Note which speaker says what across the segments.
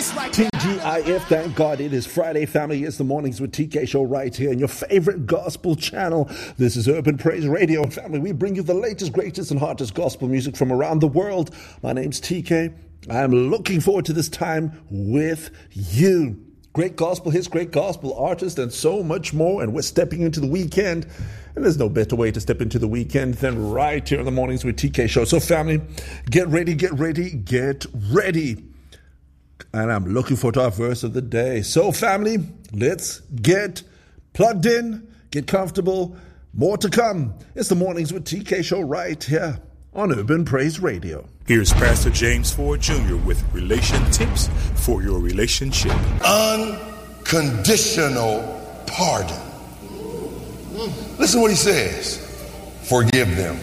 Speaker 1: TGIF, thank God it is Friday, family. It's the Mornings with TK show right here on your favorite gospel channel. This is Urban Praise Radio. And family, we bring you the latest, greatest, and hottest gospel music from around the world. My name's TK. I'm looking forward to this time with you. Great gospel hits, great gospel artists, and so much more. And we're stepping into the weekend. And there's no better way to step into the weekend than right here on the Mornings with TK show. So family, get ready, get ready, get ready. And I'm looking forward to our verse of the day. So family, let's get plugged in, get comfortable. More to come. It's the Mornings with TK show right here on Urban Praise Radio.
Speaker 2: Here's Pastor James Ford Jr. with relation tips for your relationship.
Speaker 3: Unconditional pardon. Listen to what he says. Forgive them.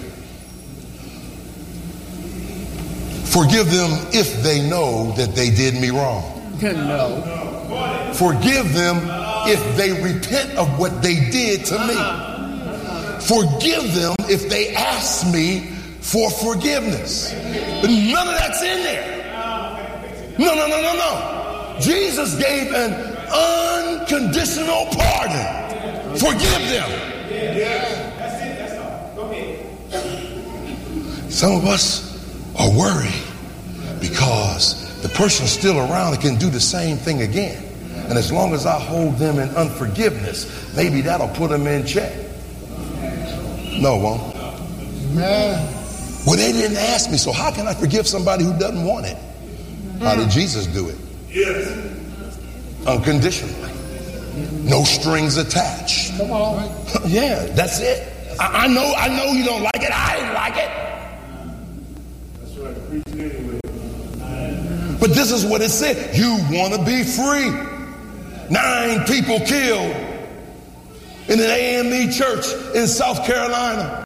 Speaker 3: Forgive them if they know that they did me wrong.
Speaker 4: No.
Speaker 3: Forgive them if they repent of what they did to me. Forgive them if they ask me for forgiveness. But none of that's in there. No. Jesus gave an unconditional pardon. Forgive them. Some of us are worried because the person's still around and can do the same thing again. And as long as I hold them in unforgiveness, maybe that'll put them in check. No, it won't. Well, they didn't ask me, so how can I forgive somebody who doesn't want it? How did Jesus do it? Yes. Unconditionally. No strings attached.
Speaker 4: Come on.
Speaker 3: Yeah, that's it. I know you don't like it. I didn't like it.
Speaker 5: That's right. Preach it anyway.
Speaker 3: But this is what it said. You want to be free. 9 people killed in an AME church in South Carolina.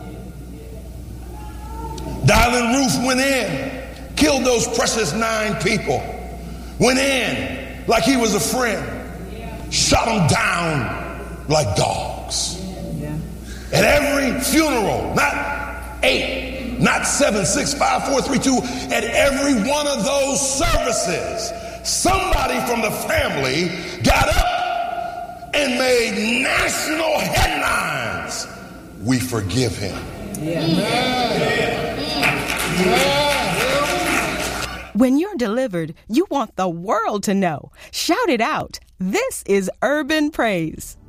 Speaker 3: Dylan Roof went in, killed those precious 9 people. Went in like he was a friend. Shot them down like dogs. At every funeral, not 8, not 7, 6, 5, 4, 3, 2, at every one of those services, somebody from the family got up and made national headlines. We forgive him.
Speaker 6: When you're delivered, you want the world to know. Shout it out. This is Urban Praise.